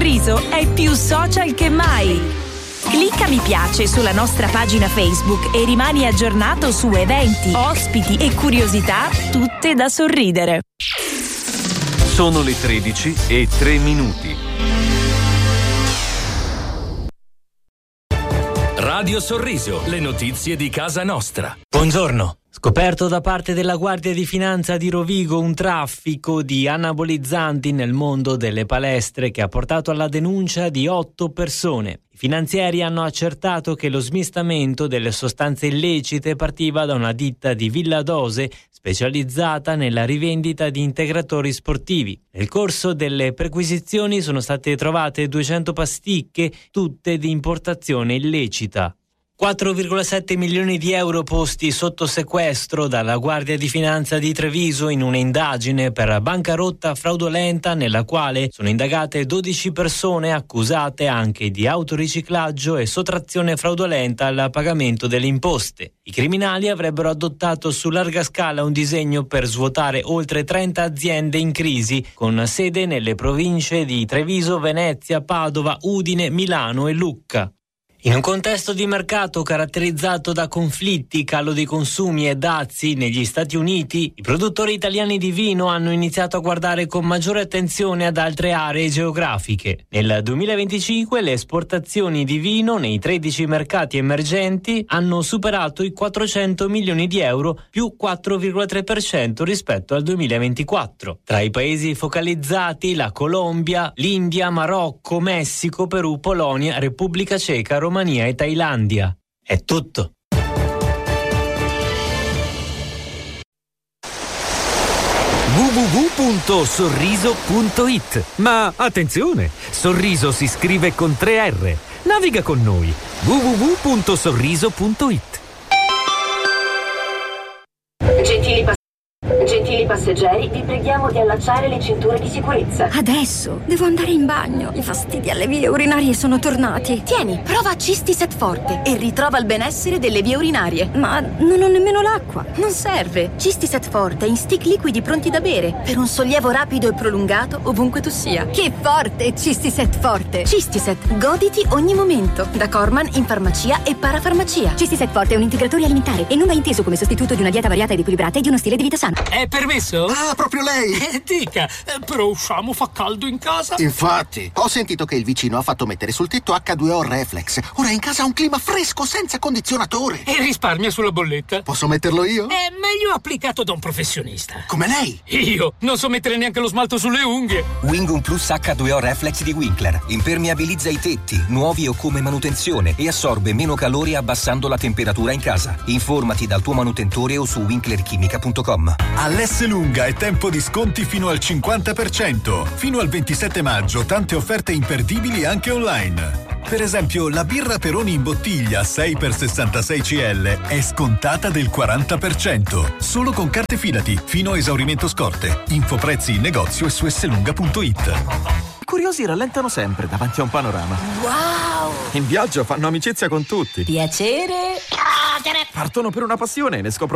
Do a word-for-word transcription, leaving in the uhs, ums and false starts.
Sorriso è più social che mai. Clicca mi piace sulla nostra pagina Facebook e rimani aggiornato su eventi, ospiti e curiosità tutte da sorridere. Sono le tredici e tre minuti. Radio Sorriso, le notizie di casa nostra. Buongiorno. Scoperto da parte della Guardia di Finanza di Rovigo un traffico di anabolizzanti nel mondo delle palestre che ha portato alla denuncia di otto persone. I finanzieri hanno accertato che lo smistamento delle sostanze illecite partiva da una ditta di Villa Dose specializzata nella rivendita di integratori sportivi. Nel corso delle perquisizioni sono state trovate duecento pasticche, tutte di importazione illecita. quattro virgola sette milioni di euro posti sotto sequestro dalla Guardia di Finanza di Treviso in un'indagine per bancarotta fraudolenta nella quale sono indagate dodici persone accusate anche di autoriciclaggio e sottrazione fraudolenta al pagamento delle imposte. I criminali avrebbero adottato su larga scala un disegno per svuotare oltre trenta aziende in crisi con sede nelle province di Treviso, Venezia, Padova, Udine, Milano e Lucca. In un contesto di mercato caratterizzato da conflitti, calo dei consumi e dazi negli Stati Uniti, i produttori italiani di vino hanno iniziato a guardare con maggiore attenzione ad altre aree geografiche. Nel duemilaventicinque le esportazioni di vino nei tredici mercati emergenti hanno superato i quattrocento milioni di euro, più quattro virgola tre per cento rispetto al duemilaventiquattro. Tra i paesi focalizzati la Colombia, l'India, Marocco, Messico, Perù, Polonia, Repubblica Ceca, Romania e Thailandia. È tutto. w w w punto sorriso punto i t. Ma attenzione, Sorriso si scrive con tre R. Naviga con noi. w w w punto sorriso punto i t. Gentili passeggeri. Gentili passeggeri, vi preghiamo di allacciare le cinture di sicurezza. Adesso devo andare in bagno. I fastidi alle vie urinarie sono tornati. Tieni, prova Cistiset Forte e ritrova il benessere delle vie urinarie. Ma non ho nemmeno l'acqua. Non serve. Cistiset Forte in stick liquidi pronti da bere per un sollievo rapido e prolungato ovunque tu sia. Che forte Cistiset Forte. Cistiset, goditi ogni momento. Da Corman in farmacia e parafarmacia. Cistiset Forte è un integratore alimentare e non va inteso come sostituto di una dieta variata ed equilibrata e di uno stile di vita sano. È permesso? Ah, proprio lei! Eh, dica, eh, però usciamo, fa caldo in casa? Infatti, ho sentito che il vicino ha fatto mettere sul tetto acca due o Reflex. Ora in casa ha un clima fresco senza condizionatore. E risparmia sulla bolletta. Posso metterlo io? È meglio applicato da un professionista. Come lei? Io non so mettere neanche lo smalto sulle unghie. Wingum Plus acca due o Reflex di Winkler impermeabilizza i tetti, nuovi o come manutenzione, e assorbe meno calore abbassando la temperatura in casa. Informati dal tuo manutentore o su winkler chimica punto com. All'Esselunga è tempo di sconti fino al cinquanta per cento. Fino al ventisette maggio tante offerte imperdibili anche online. Per esempio, la birra Peroni in bottiglia sei per sessantasei centilitri è scontata del quaranta per cento. Solo con carte Fidati, fino a esaurimento scorte. Infoprezzi in negozio e su esselunga punto it. I curiosi rallentano sempre davanti a un panorama. Wow! In viaggio fanno amicizia con tutti. Piacere! Partono per una passione e ne scoprono